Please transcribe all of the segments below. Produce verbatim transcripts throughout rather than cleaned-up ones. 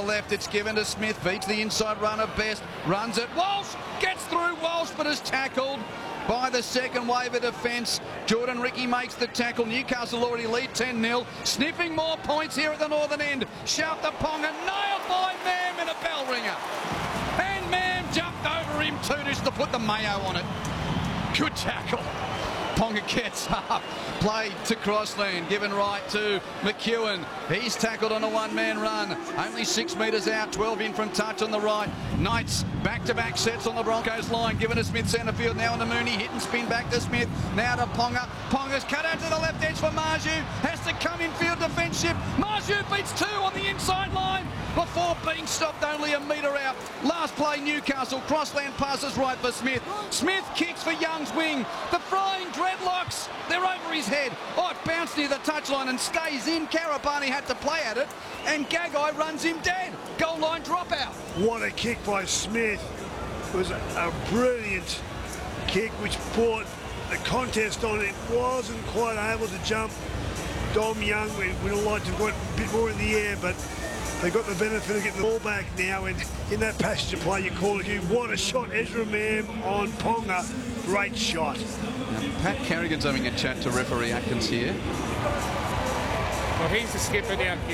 the left. It's given to Smith. Beats the inside runner best. Runs it. Walsh gets through Walsh, but is tackled by the second wave of defence. Jordan Ricky makes the tackle. Newcastle already lead ten nil. Sniffing more points here at the northern end. Shout the Ponga. Nailed by Mam in a bell ringer. And Mam jumped over him too, just to put the mayo on it. Good tackle. Ponga gets up. Played to Crossland. Given right to McEwen. He's tackled on a one-man run. Only six metres out. twelve in from touch on the right. Knights back-to-back sets on the Broncos line. Given to Smith centre field. Now on to Mooney. Hit and spin back to Smith. Now to Ponga. Ponga's cut out to the left edge for Marju. Has to come in field defence ship. Marju beats two on the inside line before being stopped only a metre out. Last play Newcastle. Crossland passes right for Smith. Smith kicks for Young's wing. The flying dreadlocks. They're over his head. Oh, it bounced near the touchline and stays in. Karapani had to play at it. And Gagai runs him dead. Goal line dropout. What a kick by Smith. It was a, a brilliant kick which brought the contest on. It wasn't quite able to jump. Dom Young would have liked to have got a bit more in the air, but they got the benefit of getting the ball back now, and in that passage of play you call it you. What a shot, Ezra Mam on Ponga. Great shot. Now, Pat Carrigan's having a chat to referee Atkins here. Well, he's the skipper now, Q.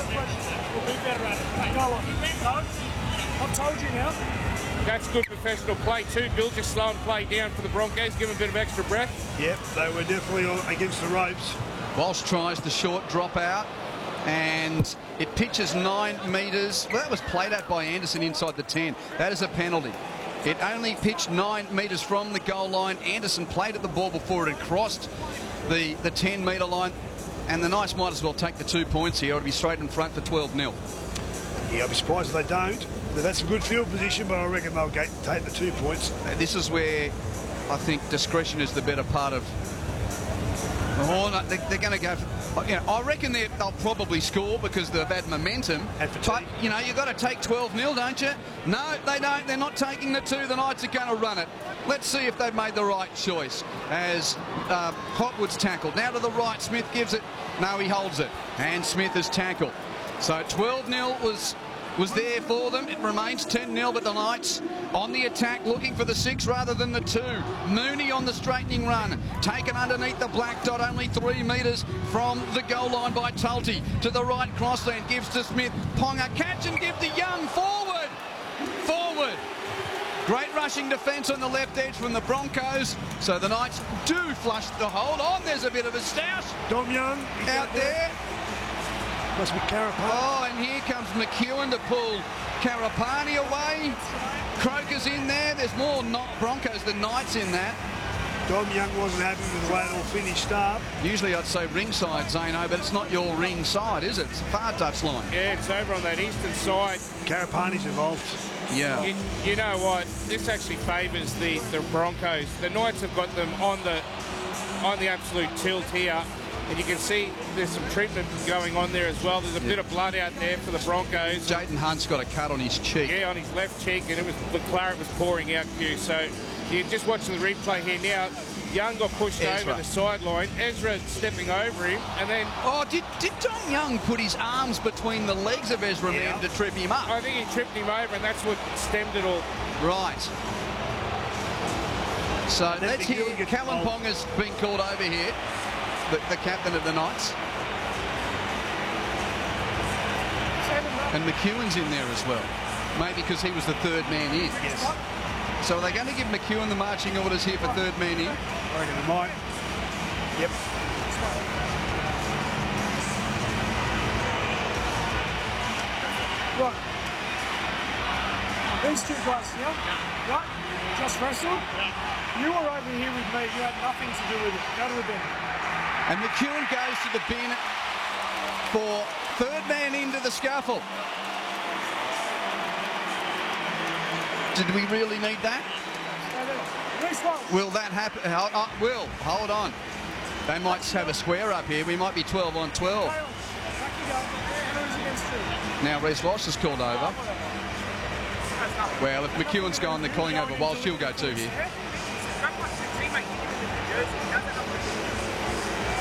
I've told you now. That's good professional play too, Bill. Just slowing play down for the Broncos, give them a bit of extra breath. Yep, they were definitely on against the ropes. Walsh tries the short drop out, and it pitches nine metres. Well, that was played at by Anderson inside the ten. That is a penalty. It only pitched nine metres from the goal line. Anderson played at the ball before it had crossed the, the ten metre line. And the Knights might as well take the two points here. It'll be straight in front for twelve nil. Yeah, I'll be surprised if they don't. That's a good field position, but I reckon they'll get, take the two points. This is where I think discretion is the better part of... Oh, no, they, they're going to go... For, you know, I reckon they'll probably score because they've had momentum. But, you know, you've got to take twelve nil, don't you? No, they don't. They're not taking the two. The Knights are going to run it. Let's see if they've made the right choice. As uh, Hotwood's tackled. Now to the right. Smith gives it. No, he holds it. And Smith is tackled. So twelve nil was... was there for them. It remains ten nil, but the Knights on the attack, looking for the six rather than the two. Mooney on the straightening run, taken underneath the black dot, only three metres from the goal line by Tulty. To the right, Crossland gives to Smith. Ponga catch and give to Young. Forward, forward. Great rushing defence on the left edge from the Broncos. So the Knights do flush the hold on. There's a bit of a stoush. Dom Young out there. Must be Karapani. Oh, and here comes McEwen to pull Karapani away. Croker's in there. There's more not Broncos than Knights in that. Dom Young wasn't happy with the way it all finished up. Usually I'd say ringside, Zano, but it's not your ring side, is it? It's a far touchline. Yeah, it's over on that eastern side. Karapani's involved. Yeah. You, you know what? This actually favours the, the Broncos. The Knights have got them on the on the absolute tilt here. And you can see there's some treatment going on there as well. There's a yeah. bit of blood out there for the Broncos. Jayden Hunt's got a cut on his cheek. Yeah, on his left cheek, and it was the claret was pouring out, Q. So you're just watching the replay here now. Young got pushed Ezra. over the sideline. Ezra stepping over him, and then... Oh, did, did Dom Young put his arms between the legs of Ezra yeah. Mam to trip him up? I think he tripped him over, and that's what stemmed it all. Right. So let's hear Callan Ponga's been called over here. The, the captain of the Knights. And McEwen's in there as well. Maybe because he was the third man in. Yes. So are they going to give McEwen the marching orders here for third man in? I reckon they might. Yep. Right. These two guys here, right? Just wrestled. Yeah. You were over here with me. You had nothing to do with it. Go to the bin. And McEwen goes to the bin for third man into the scuffle. Did we really need that? Will that happen? Uh, will, hold on. They might have a square up here. We might be twelve on twelve. Now Reece Walsh is called over. Well, if McEwen's gone, they're calling over Walsh. He'll go too here.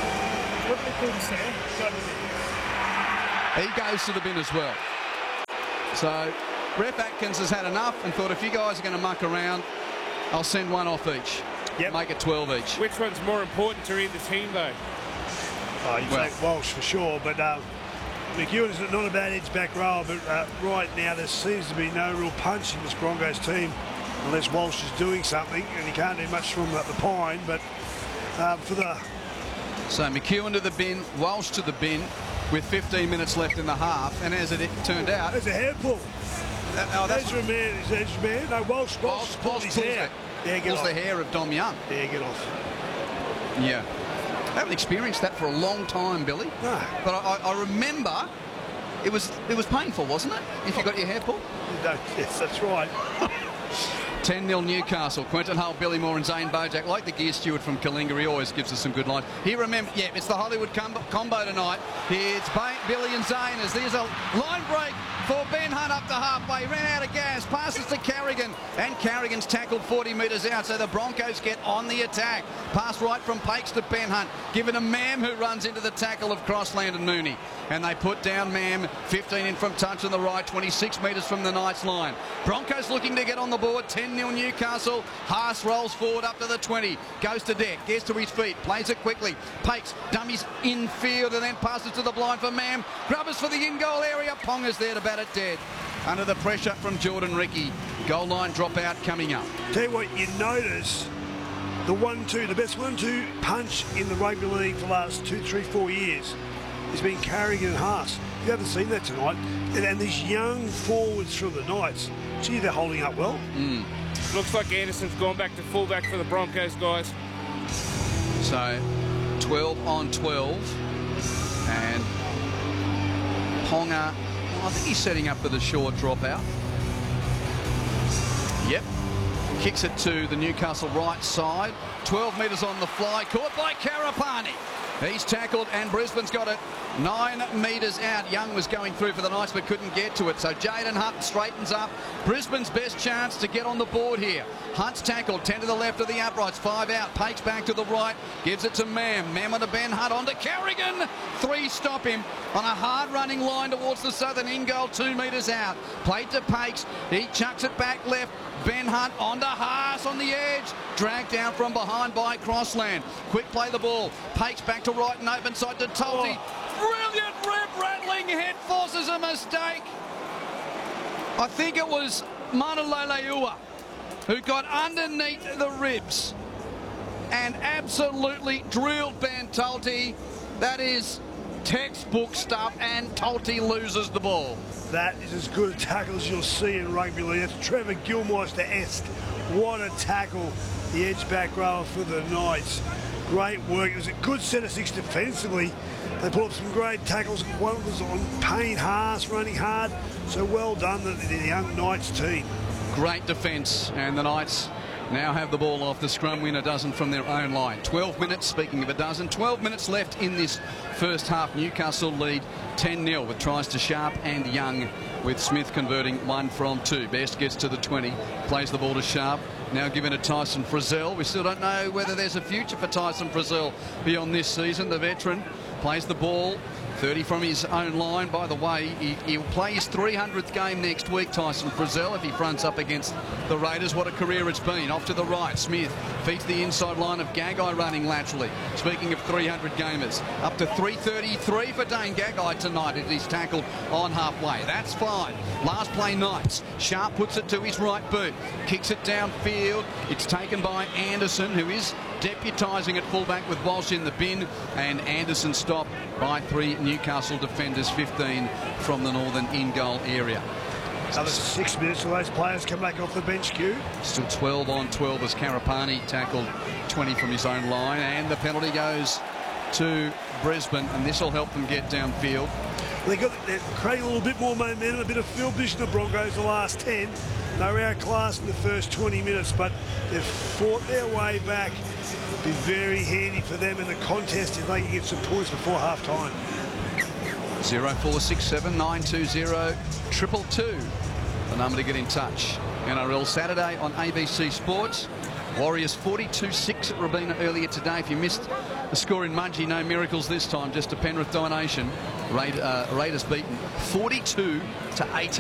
He goes to the bin as well. So Ref Atkins has had enough and thought, if you guys are going to muck around, I'll send one off each. Yep. Make it twelve each. Which one's more important to either team, though? Oh, you Well- take Walsh for sure, but uh, McEwen's not a bad edge back rower, but uh, right now there seems to be no real punch in this Broncos team unless Walsh is doing something, and he can't do much from uh, the pine, but um, for the... So McEwen to the bin, Walsh to the bin with fifteen minutes left in the half, and as it turned out... There's a hair pull. That, oh, that's Ezra man, is Ezra man? No, Walsh, Walsh, Walsh, pulled Walsh his pulls hair. it. Yeah, get Pulls off. the hair of Dom Young. Yeah, get off. Yeah. I haven't experienced that for a long time, Billy. No. But I, I remember it was it was painful, wasn't it? If you got your hair pulled. No, yes, that's right. ten nil Newcastle. Quentin Hull, Billy Moore and Zane Bojack. Like the gear steward from Kalinga, he always gives us some good lines. He remember, yeah, it's the Hollywood combo, combo tonight. It's ba Billy and Zane as there's a line break for Ben Hunt up to halfway. Ran out of gas, passes to Carrigan, and Carrigan's tackled forty metres out, so the Broncos get on the attack. Pass right from Pakes to Ben Hunt, given a Mam who runs into the tackle of Crossland and Mooney. And they put down Mam, fifteen in from touch on the right, twenty-six metres from the Knights line. Broncos looking to get on the board, ten nil Newcastle. Haas rolls forward up to the twenty, goes to deck, gets to his feet, plays it quickly. Pakes dummies infield and then passes to the blind for Mam. Grubbers for the in-goal area. Ponga's there to bat it dead. Under the pressure from Jordan Ricky. Goal line dropout coming up. Tell you what, you notice the one two, the best one two punch in the rugby league for the last two, three, four years has been Carrigan and Haas. You haven't seen that tonight. And, and these young forwards from the Knights, gee, they're holding up well. Mm. Looks like Anderson's gone back to fullback for the Broncos, guys. So twelve on twelve. And Ponga, well, I think he's setting up for the short dropout. Yep. Kicks it to the Newcastle right side. twelve metres on the fly. Caught by Karapani. He's tackled and Brisbane's got it nine metres out. Young was going through for the Knights but couldn't get to it. So Jaden Hunt straightens up. Brisbane's best chance to get on the board here. Hunt's tackled, ten to the left of the uprights, five out. Pakes back to the right, gives it to Mam. Mam on to Ben Hunt, on to Carrigan. Three stop him on a hard running line towards the southern in goal, two metres out. Played to Pakes, he chucks it back left. Ben Hunt on to Haas on the edge. Dragged down from behind by Crossland. Quick play the ball. Pakes back to right and open side to Tulty. Oh. Brilliant rib rattling head forces a mistake. I think it was Manaleleua who got underneath the ribs and absolutely drilled Ben Tulty. That is textbook stuff, and Tulty loses the ball. That is as good a tackle as you'll see in rugby league. That's Trevor Gilmeister-esque. What a tackle, the edge back rower for the Knights. Great work. It was a good set of six defensively. They put up some great tackles. One was on Payne Haas running hard. So well done, the, the young Knights team. Great defence, and the Knights now have the ball off the scrum, win a dozen from their own line. twelve minutes, speaking of a dozen, twelve minutes left in this first half. Newcastle lead ten nil with tries to Sharp and Young, with Smith converting one from two. Best gets to the twenty, plays the ball to Sharp, now given to Tyson Frizzell. We still don't know whether there's a future for Tyson Frizzell beyond this season. The veteran plays the ball, thirty from his own line. By the way, he, he'll play his three hundredth game next week, Tyson Frizzell, if he fronts up against the Raiders. What a career it's been. Off to the right, Smith feeds the inside line of Gagai running laterally. Speaking of three hundred gamers, up to three thirty-three for Dane Gagai tonight as he's tackled on halfway. That's fine. Last play, Knights. Sharp puts it to his right boot, kicks it downfield. It's taken by Anderson, who is deputising at fullback with Walsh in the bin, and Anderson stopped by three Newcastle defenders, fifteen from the northern in-goal area. Another six minutes till those players come back off the bench queue. Still twelve on twelve as Karapani tackled twenty from his own line, and the penalty goes to Brisbane, and this will help them get downfield. They got, they're creating a little bit more momentum, a bit of field position, the Broncos the last ten. They were outclassed in the first twenty minutes, but they've fought their way back. It'll be very handy for them in the contest if they can get some points before half time. zero four six seven nine two zero triple two, the number to get in touch. N R L Saturday on A B C Sports. Warriors forty-two six at Robina earlier today. If you missed the score in Mudgee, no miracles this time, just a Penrith domination. Raid, uh, Raiders beaten forty-two to eighteen.